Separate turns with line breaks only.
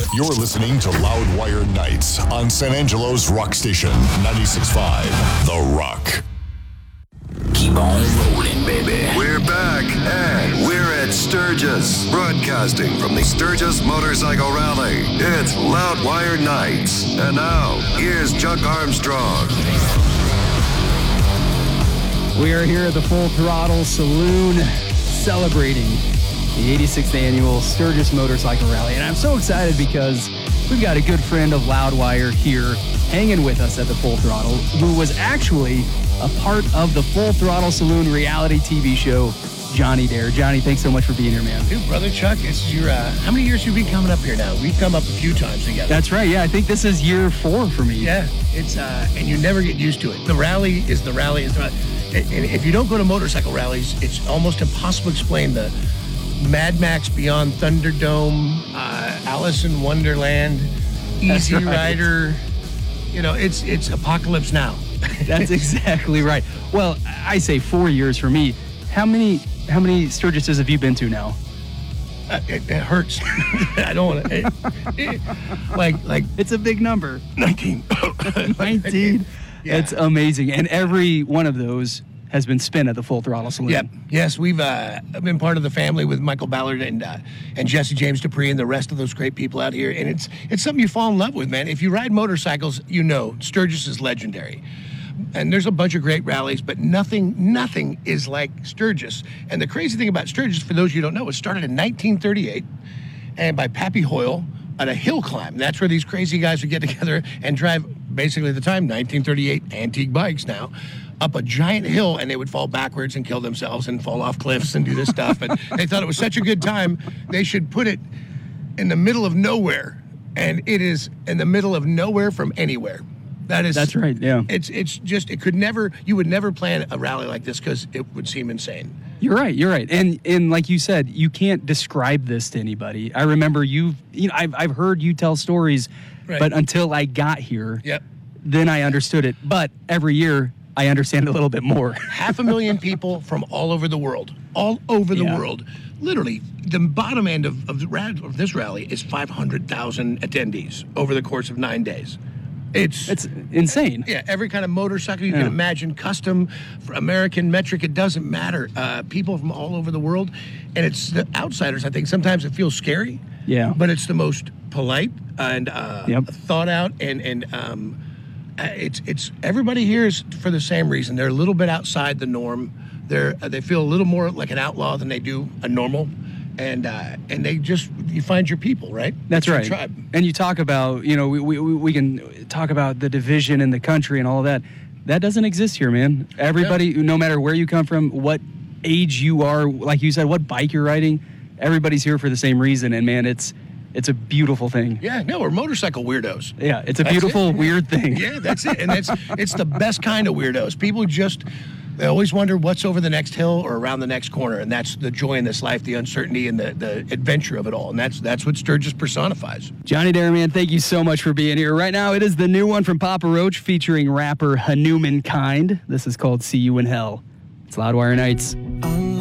You're listening to Loudwire Nights on San Angelo's rock station, 96.5 The Rock.
Keep on rolling, baby.
We're back, and we're at Sturgis, broadcasting from the Sturgis Motorcycle Rally. It's Loudwire Nights. And now, here's Chuck Armstrong.
We are here at the Full Throttle Saloon celebrating the 86th annual Sturgis Motorcycle Rally. And I'm so excited because we've got a good friend of Loudwire here hanging with us at the Full Throttle, who was actually a part of the Full Throttle Saloon reality TV show, Johnny Dare. Johnny, thanks so much for being here, man.
Dude, Brother Chuck, it's your, how many years have you been coming up here now? We've come up a few times together.
That's right, yeah. I think this is year 4 for me.
Yeah, it's, and you never get used to it. The rally is the rally. And if you don't go to motorcycle rallies, it's almost impossible to explain the Mad Max Beyond Thunderdome, Alice in Wonderland, Easy
right.
Rider. You know, it's Apocalypse Now.
That's exactly right. Well, I say 4 years for me. How many Sturgises have you been to now?
It hurts. I don't want to. Like
It's a big number.
19.
19.
Yeah.
It's amazing. And every one of those has been spent at the Full Throttle Saloon.
Yep. Yes, we've been part of the family with Michael Ballard and Jesse James Dupree and the rest of those great people out here. And it's something you fall in love with, man. If you ride motorcycles, you know Sturgis is legendary. And there's a bunch of great rallies, but nothing is like Sturgis. And the crazy thing about Sturgis, for those you don't know, it started in 1938 and by Pappy Hoyle on a hill climb. That's where these crazy guys would get together and drive, basically at the time, 1938 antique bikes now, up a giant hill, and they would fall backwards and kill themselves and fall off cliffs and do this stuff. But they thought it was such a good time, they should put it in the middle of nowhere. And it is in the middle of nowhere from anywhere. That's
right, yeah.
It's just, you would never plan a rally like this because it would seem insane.
You're right. And like you said, you can't describe this to anybody. I remember I've heard you tell stories,
Right.
but until I got here,
Yep.
then I understood it. But every year, I understand a little bit more.
500,000 people from all over the world. Literally, the bottom end of this rally is 500,000 attendees over the course of 9 days.
It's insane.
Yeah, every kind of motorcycle you can imagine, custom, American, metric, it doesn't matter. People from all over the world. And it's the outsiders, I think. Sometimes it feels scary.
Yeah.
But it's the most polite and thought out. And it's everybody here is for the same reason. They're a little bit outside the norm. They feel a little more like an outlaw than they do a normal. And you find your people, right?
That's right.
Tribe.
And you talk about, we can talk about the division in the country and all of that. That doesn't exist here, man. Everybody, no matter where you come from, what age you are, like you said, what bike you're riding, everybody's here for the same reason. And man, it's a beautiful thing.
Yeah, no, we're motorcycle weirdos.
Yeah, it's a beautiful, weird thing.
Yeah, that's it. And it's the best kind of weirdos. People they always wonder what's over the next hill or around the next corner, and that's the joy in this life, the uncertainty and the adventure of it all, and that's what Sturgis personifies.
Johnny Dare, man, thank you so much for being here. Right now, it is the new one from Papa Roach featuring rapper Hanuman Kind. This is called See You in Hell. It's Loudwire Nights.